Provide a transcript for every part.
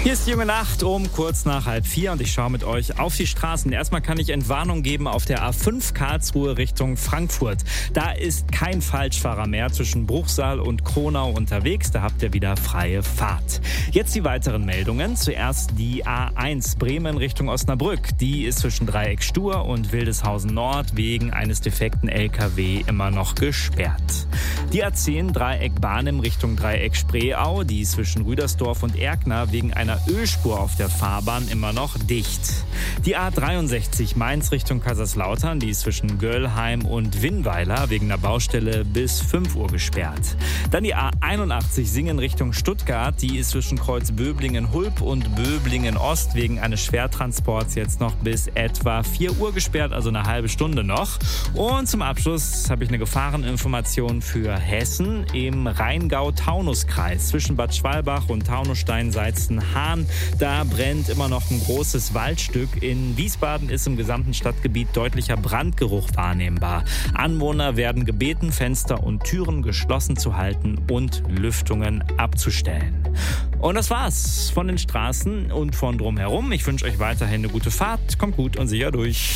Hier ist die junge Nacht um kurz nach 3:30 und ich schaue mit euch auf die Straßen. Erstmal kann ich Entwarnung geben auf der A5 Karlsruhe Richtung Frankfurt. Da ist kein Falschfahrer mehr zwischen Bruchsal und Kronau unterwegs. Da habt ihr wieder freie Fahrt. Jetzt die weiteren Meldungen. Zuerst die A1 Bremen Richtung Osnabrück. Die ist zwischen Dreieck Stur und Wildeshausen Nord wegen eines defekten LKW immer noch gesperrt. Die A10 Dreieck Barnim Richtung Dreieck Spreeau. Die ist zwischen Rüdersdorf und Erkner wegen einer Ölspur auf der Fahrbahn immer noch dicht. Die A63 Mainz Richtung Kaiserslautern, die ist zwischen Göllheim und Winnweiler wegen einer Baustelle bis 5 Uhr gesperrt. Dann die A81 Singen Richtung Stuttgart, die ist zwischen Kreuzböblingen-Hulp und Böblingen-Ost wegen eines Schwertransports jetzt noch bis etwa 4 Uhr gesperrt, also eine halbe Stunde noch. Und zum Abschluss habe ich eine Gefahreninformation für Hessen im Rheingau-Taunus-Kreis zwischen Bad Schwalbach und Taunusstein-Salzen-Hahn. Da brennt immer noch ein großes Waldstück. In Wiesbaden ist im gesamten Stadtgebiet deutlicher Brandgeruch wahrnehmbar. Anwohner werden gebeten, Fenster und Türen geschlossen zu halten und Lüftungen abzustellen. Und das war's von den Straßen und von drumherum. Ich wünsche euch weiterhin eine gute Fahrt. Kommt gut und sicher durch.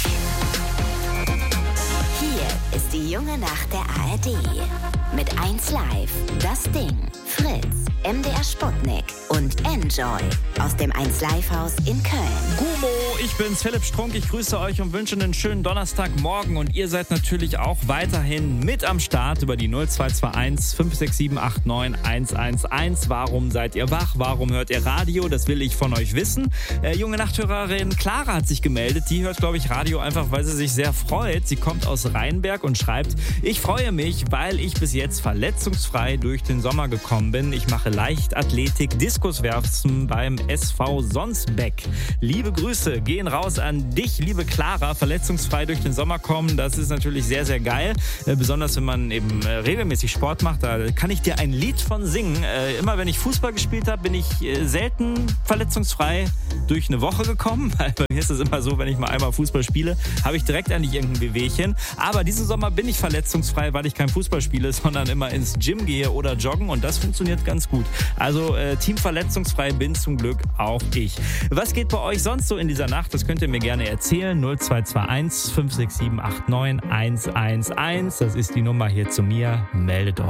Hier ist die junge Nacht der ARD. Mit 1Live, das Ding, Fritz, MDR Sputnik und Enjoy aus dem 1Live-Haus in Köln. Gummo, ich bin's, Philipp Strunk. Ich grüße euch und wünsche einen schönen Donnerstagmorgen. Und ihr seid natürlich auch weiterhin mit am Start über die 0221 567 89 111. Warum seid ihr wach? Warum hört ihr Radio? Das will ich von euch wissen. Junge Nachthörerin Clara hat sich gemeldet. Die hört, glaube ich, Radio einfach, weil sie sich sehr freut. Sie kommt aus Rheinberg und schreibt: Ich freue mich, weil ich bis jetzt verletzungsfrei durch den Sommer gekommen bin. Ich mache Leichtathletik, Diskuswerfen beim SV Sonsbeck. Liebe Grüße gehen raus an dich, liebe Clara. Verletzungsfrei durch den Sommer kommen, das ist natürlich sehr, sehr geil. Besonders wenn man eben regelmäßig Sport macht, da kann ich dir ein Lied von singen. Immer wenn ich Fußball gespielt habe, bin ich selten verletzungsfrei durch eine Woche gekommen. Bei mir ist es immer so, wenn ich mal einmal Fußball spiele, habe ich direkt eigentlich irgendein Wehwehchen. Aber diesen Sommer bin ich verletzungsfrei, weil ich kein Fußball spiele, sondern immer ins Gym gehe oder joggen und das funktioniert ganz gut. Also Team verletzungsfrei bin zum Glück auch ich. Was geht bei euch sonst so in dieser Nacht? Das könnt ihr mir gerne erzählen. 0221 567 89 111. Das ist die Nummer hier zu mir. Meldet euch.